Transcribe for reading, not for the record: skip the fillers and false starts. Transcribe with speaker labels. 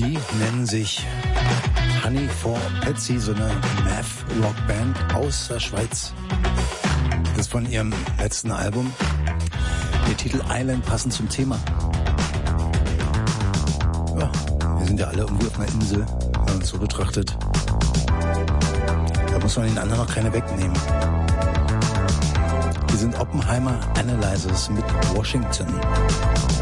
Speaker 1: Die nennen sich Honey for Patsy, so eine Math-Rock-Band aus der Schweiz. Das ist von ihrem letzten Album. Der Titel Island passend zum Thema. Ja, wir sind ja alle irgendwie auf einer Insel, wenn man es so betrachtet. Da muss man den anderen noch keine wegnehmen. Wir sind Oppenheimer Analyzers mit Washington.